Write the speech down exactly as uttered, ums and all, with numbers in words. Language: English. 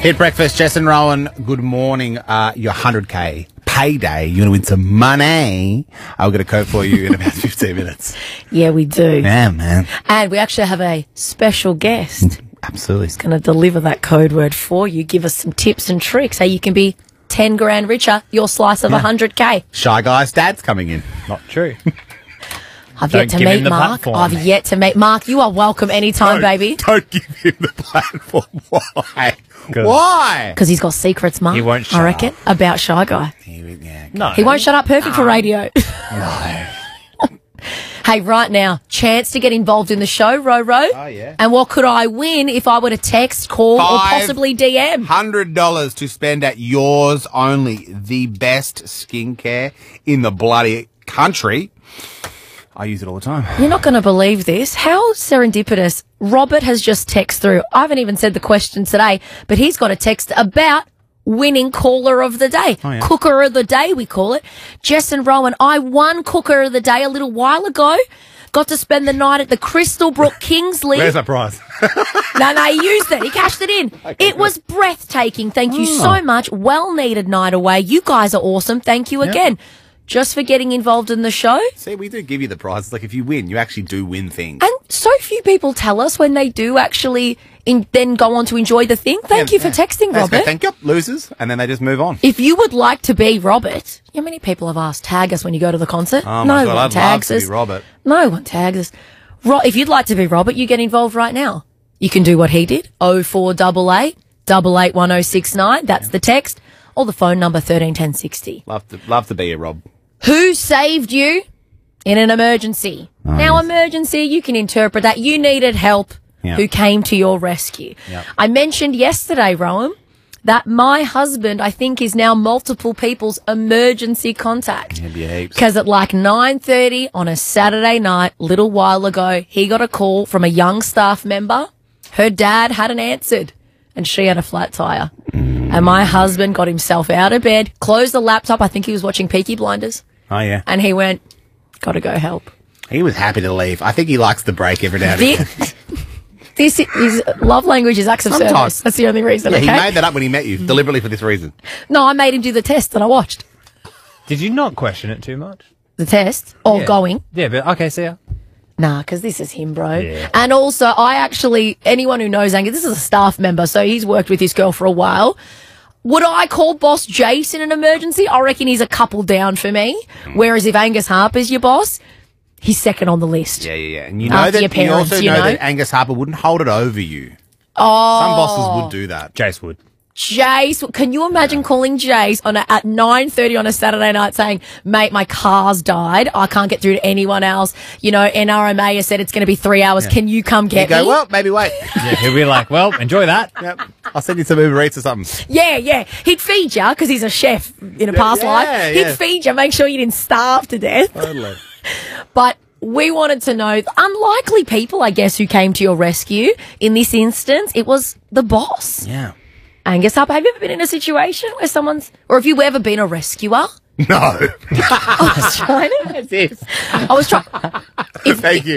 Hit Breakfast, Jess and Rowan, good morning. Uh, your one hundred K payday. You're going to win some money. I'll get a code for you in about fifteen minutes. Yeah, we do. Yeah, man. And we actually have a special guest. Absolutely. He's going to deliver that code word for you, give us some tips and tricks how you can be ten grand richer, your slice of Yeah. one hundred K. Shy Guy's dad's coming in. Not true. I've Don't yet to give him meet the Mark. platform. I've yet to meet Mark. You are welcome anytime, Don't- baby. Don't give him the platform. Why? 'Cause- Why? Because he's got secrets, Mark. He won't I shut reckon, about Shy Guy. Yeah. No. He won't shut up. Perfect for radio. No. Hey, right now, chance to get involved in the show, Ro-Ro. Oh, yeah. And what could I win if I were to text, call, or Five possibly D M? one hundred dollars to spend at yours only. The best skincare in the bloody country. I use it all the time. You're not going to believe this. How serendipitous. Robert has just texted through. I haven't even said the question today, but he's got a text about winning caller of the day. Oh, yeah. Cooker of the day, we call it. Jess and Rowan, I won cooker of the day a little while ago. Got to spend the night at the Crystal Brook Kingsley. Where's that prize? No, no, he used it. He cashed it in. It was breathtaking. Thank you Oh. so much. Well-needed night away. You guys are awesome. Thank you again. Just for getting involved in the show. See, we do give you the prizes. Like, if you win, you actually do win things. And so few people tell us when they do actually in, then go on to enjoy the thing. Thank Yeah, you for yeah. texting, That's good. Robert. Thank you. Losers. And then they just move on. If you would like to be Robert, how many people have asked, tag us when you go to the concert? Oh, no my God. one I'd love tags to be us. Robert. No one tags us. Ro- if you'd like to be Robert, you get involved right now. You can do what he did, oh four eight eight, eight eight one oh six nine. That's the text. Or the phone number, thirteen ten sixty. Love to, love to be a Rob. Who saved you in an emergency? Oh, now, yes. emergency, you can interpret that. You needed help. Yeah. Who came to your rescue? Yeah. I mentioned yesterday, Rowan, that my husband, I think, is now multiple people's emergency contact. It'd be heaps. Because at like nine thirty on a Saturday night, little while ago, he got a call from a young staff member. Her dad hadn't answered, and she had a flat tire. And my husband got himself out of bed, closed the laptop. I think he was watching Peaky Blinders. Oh, yeah. And he went, gotta go help. He was happy to leave. I think he likes the break every now and again. This, this is love language is acts of Sometimes. service. That's the only reason, Yeah, okay? he made that up when he met you, deliberately for this reason. No, I made him do the test that I watched. Did you not question it too much? The test? Or Yeah. going? Yeah, but okay, see ya. Nah, because this is him, bro. Yeah. And also, I actually, anyone who knows Angus, this is a staff member, so he's worked with his girl for a while. Would I call boss Jace in an emergency? I reckon he's a couple down for me. Whereas if Angus Harper's your boss, he's second on the list. Yeah, yeah, yeah. And you know After that your parents, you also you know, know? that Angus Harper wouldn't hold it over you. Oh. Some bosses would do that. Jace would. Jace, can you imagine calling Jace on a, at nine thirty on a Saturday night saying, mate, my car's died. I can't get through to anyone else. You know, N R M A has said it's going to be three hours. Can you come You get go, me? well, maybe wait. Yeah, he'll be like, well, enjoy that. Yep. I'll send you some Uber Eats or something. Yeah, yeah. He'd feed you because he's a chef in a past yeah, life. He'd yeah. feed you, make sure you didn't starve to death. Totally. But we wanted to know the unlikely people, I guess, who came to your rescue. In this instance, it was the boss. Yeah. Angus Harper, have you ever been in a situation where someone's, or have you ever been a rescuer? No. I was trying to. Yes. I was trying. Thank you.